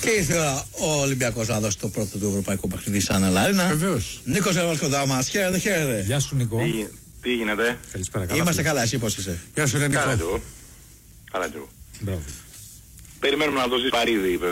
Και ήρθε ο Ολυμπιακός να δώσει το πρώτο του ευρωπαϊκού παιχνίδι σαν Ελλάρινα. Βεβαίως. Νίκος Ελβασκοντάμα, χαίρετε, χαίρετε. Γεια σου, Νικό. Τι γίνεται? Καλησπέρα, καλά. Είμαστε καλά, εσύ πώς είσαι? Γεια σου, Νικό. Καλά, Τζο. Μπράβο. Περιμένουμε να δώσεις Παρίδη,